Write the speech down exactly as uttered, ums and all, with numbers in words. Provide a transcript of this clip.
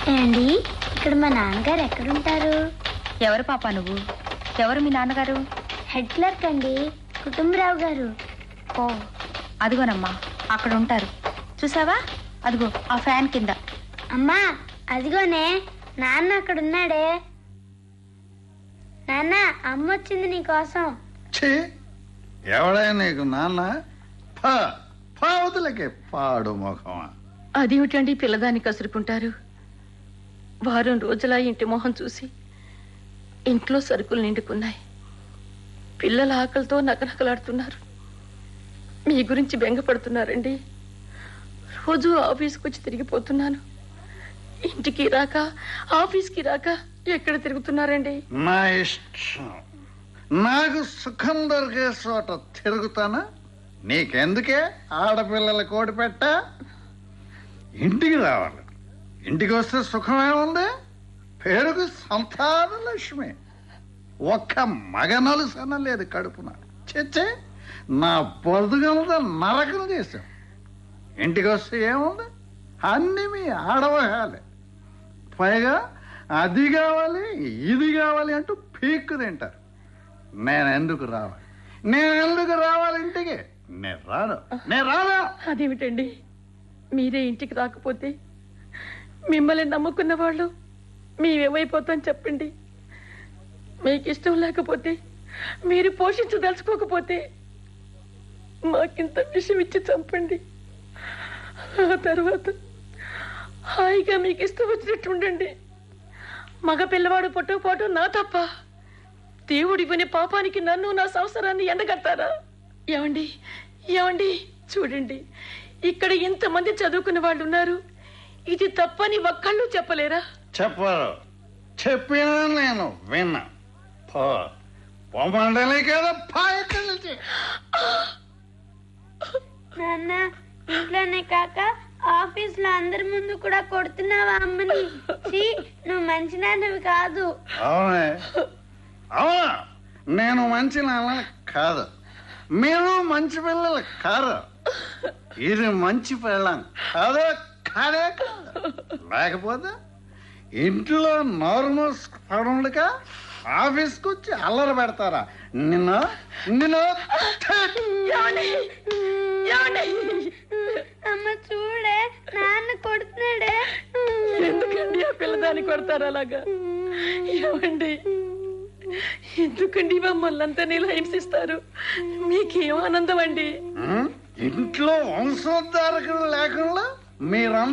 ఏండి ఇక్కడ మా నాన్నగారు ఎక్కడుంటారు? ఎవరు పాపా నువ్వు? ఎవరు మీ నాన్నగారు? హెడ్ క్లర్క్ అండి, కుటుంబరావు గారు. ఓ అదిగోనమ్మా అక్కడ ఉంటారు, చూసావా? అదిగో ఆ ఫ్యాన్ కింద. అమ్మా అదిగోనే, నాన్న అక్కడ ఉన్నాడే. నాన్న, అమ్మ వచ్చింది నీకోసం. ఎవడా నీకు నాన్న? పావుతులకే పాడు ముఖమా. అదేమిటండి పిల్లదాన్ని కసురుకుంటారు? వారం రోజులా ఇంటి మొహం చూసి ఇంట్లో సరుకులు నిండుకున్నాయి. పిల్లల ఆకలితో నకనకలాడుతున్నారు. మీ గురించి బెంగపడుతున్నారండి. రోజు ఆఫీస్కి వచ్చి తిరిగిపోతున్నాను. ఇంటికి రాక ఆఫీస్కి రాక ఎక్కడ తిరుగుతున్నారండి? నా ఇష్టం, నాకు సుఖం దొరికే చోట తిరుగుతానా? నీకెందుకే ఆడపిల్లల కోడి పెట్ట? ఇంటికి రావాలి. ఇంటికి వస్తే సుఖమేముంది? పేరుకు సంతాన లక్ష్మి. ఒక్క మగనలుసన లేదు కడుపున. చెచ్చే నా బతుకంతా నరకం చేశాం. ఇంటికి వస్తే ఏముంది? అన్ని మీ ఆడవహాలే. పైగా అది కావాలి ఇది కావాలి అంటూ పీక్కు తింటారు. నేను ఎందుకు రావాలి? నేను ఎందుకు రావాలి ఇంటికి? నేను రాను, నేను రాను. అదేమిటండి, మీరే ఇంటికి రాకపోతే మిమ్మల్ని నమ్ముకున్న వాళ్ళు మేమేమైపోతాం చెప్పండి. మీకు ఇష్టం లేకపోతే, మీరు పోషించదలుచుకోకపోతే మాకింత విషయం ఇచ్చి చంపండి. ఆ తర్వాత హాయిగా మీకు ఇష్టం వచ్చినట్టు ఉండండి. మగ పిల్లవాడు పుట్టకపోవటం నా తప్ప. దేవుడి వినే పాపానికి నన్ను నా సంవత్సరాన్ని ఎండగట్టారా? ఏమండి ఏమండి చూడండి, ఇక్కడ ఇంతమంది చదువుకున్న వాళ్ళు ఉన్నారు. ఇది తప్పని ఒక్కళ్ళు చెప్పలేరా? చెప్పరు. చెప్పినా నేను విన్నా. పోమండలే కదా పాయ కలిసి. నాన్న, ఇంట్లోనే కాక ఆఫీస్ లో అందరి ముందు కూడా కొడుతున్నావా అమ్మని? ఛీ, నువ్వు మంచి నాన్నవి కాదు. అవునే, అవునా? నేను మంచి నాన్న కాదు, మీరు మంచి పిల్లలు కాదు. ఇది మంచి పిల్లం కాదే కాదే కాదు. లేకపోతే ఇంట్లో నార్మల్ పడుండక ఆఫీస్కి వచ్చి అల్లరి పెడతారా? నిన్ను నిన్ను అమ్మ చూడే, నాన్న కొడుతున్నాడే. ఎందుకండి ఆ పిల్లదాన్ని కొడతారు అలాగా? ఏమండి, ఎందుకండి మమ్మల్ని అంతా నీళ్ళు హింసిస్తారు? మీకేం ఆనందం అండి? ఇంట్లో వంశోద్ధారకులు లేకుండా మీరందరూ